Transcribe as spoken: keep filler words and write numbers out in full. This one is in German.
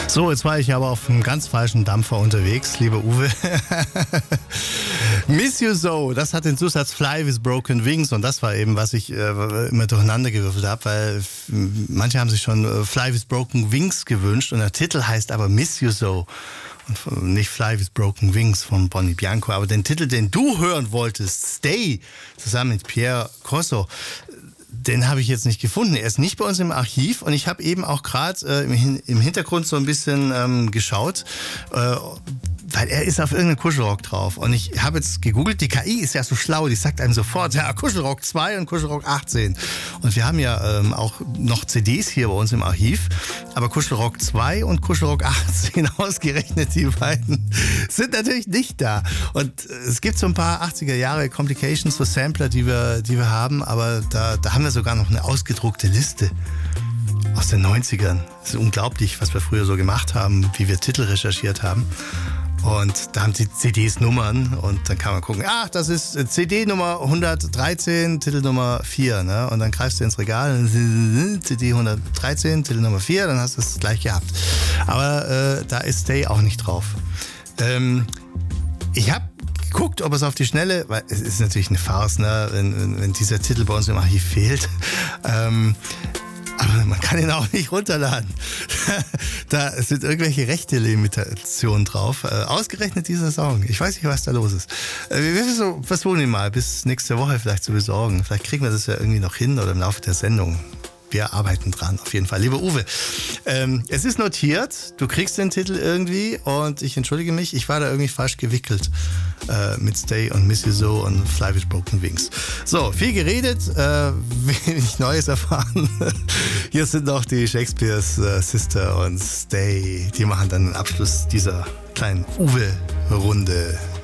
So, jetzt war ich aber auf einem ganz falschen Dampfer unterwegs, lieber Uwe. Miss You So, das hat den Zusatz Fly with Broken Wings und das war eben, was ich äh, immer durcheinander gewürfelt habe, weil manche haben sich schon äh, Fly with Broken Wings gewünscht und der Titel heißt aber Miss You So und nicht Fly with Broken Wings von Bonnie Bianco, aber den Titel, den du hören wolltest, Stay, zusammen mit Pierre Corso, den habe ich jetzt nicht gefunden. Er ist nicht bei uns im Archiv und ich habe eben auch gerade äh, im, im Hintergrund so ein bisschen ähm, geschaut, äh, weil er ist auf irgendeinem Kuschelrock drauf. Und ich habe jetzt gegoogelt, die K I ist ja so schlau, die sagt einem sofort, ja, Kuschelrock zwei und Kuschelrock achtzehn. Und wir haben ja ähm, auch noch C Ds hier bei uns im Archiv, aber Kuschelrock zwei und Kuschelrock achtzehn ausgerechnet, die beiden, sind natürlich nicht da. Und es gibt so ein paar achtziger Jahre Complications für Sampler, die wir, die wir haben, aber da, da haben wir sogar noch eine ausgedruckte Liste aus den neunzigern. Es ist unglaublich, was wir früher so gemacht haben, wie wir Titel recherchiert haben. Und da haben die C Ds Nummern und dann kann man gucken, ach, das ist C D Nummer hundertdreizehn, Titel Nummer vier, ne? Und dann greifst du ins Regal, C D hundertdreizehn, Titel Nummer vier, dann hast du es gleich gehabt. Aber äh, da ist Stay auch nicht drauf. Ähm, ich habe geguckt, ob es auf die Schnelle, weil es ist natürlich eine Farce, ne? wenn, wenn, wenn dieser Titel bei uns im Archiv fehlt. Ähm, Aber man kann ihn auch nicht runterladen. Da sind irgendwelche Rechte-Limitationen drauf. Äh, ausgerechnet dieser Song. Ich weiß nicht, was da los ist. Äh, wir versuchen ihn mal bis nächste Woche vielleicht zu besorgen. Vielleicht kriegen wir das ja irgendwie noch hin oder im Laufe der Sendung. Wir arbeiten dran, auf jeden Fall. Lieber Uwe, ähm, es ist notiert, du kriegst den Titel irgendwie und ich entschuldige mich, ich war da irgendwie falsch gewickelt äh, mit Stay und Miss You So und Fly with Broken Wings. So, viel geredet, äh, wenig Neues erfahren. Hier sind noch die Shakespeares äh, Sister und Stay. Die machen dann den Abschluss dieser kleinen Uwe-Runde.